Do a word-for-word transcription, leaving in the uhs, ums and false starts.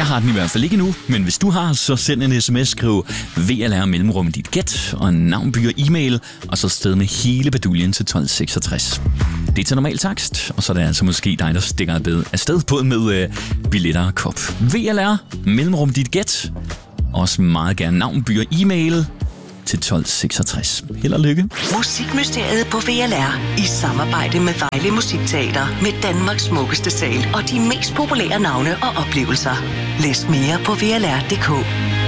har den i hvert fald ikke nu, men hvis du har, så send en sms, skriv V L R mellemrum i dit gæt, og navn, by og e-mail, og så sted med hele baduljen til tolv seksogtres. Det er til normal takst, og så er det altså måske dig, der stikker et bed afsted på med øh, billetter og kop. V L R mellemrum dit gæt, også meget gerne navn, by og e-mail til tolv seksogtres. Held og lykke. Musikmysteriet på V L R i samarbejde med Vejle Musikteater med Danmarks smukkeste sal og de mest populære navne og oplevelser. Læs mere på V L R punktum d k.